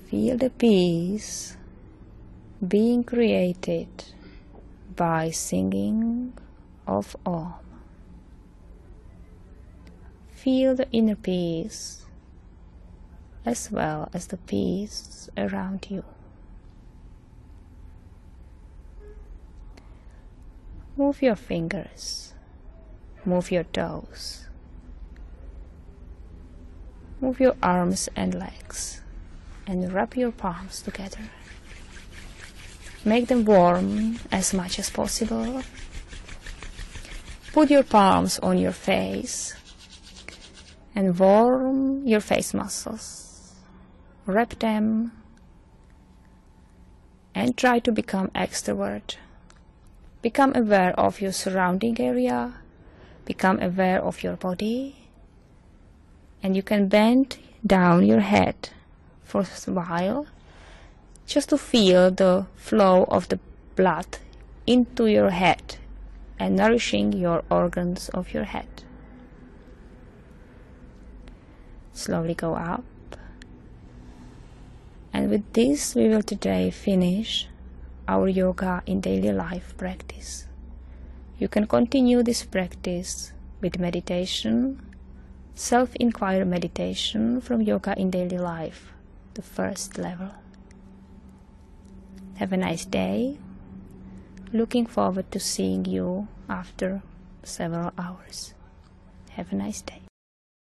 Feel the peace being created by singing of Om. Feel the inner peace as well as the peace around you. Move your fingers, move your toes, move your arms and legs, and rub your palms together. Make them warm as much as possible. Put your palms on your face and warm your face muscles. Wrap them and try to become extrovert. Become aware of your surrounding area. Become aware of your body. And you can bend down your head for a while, just to feel the flow of the blood into your head and nourishing your organs of your head. Slowly go up. And with this we will today finish our yoga in daily life practice. You can continue this practice with meditation, self-inquiry meditation from yoga in daily life, the first level. Have a nice day. Looking forward to seeing you after several hours. Have a nice day.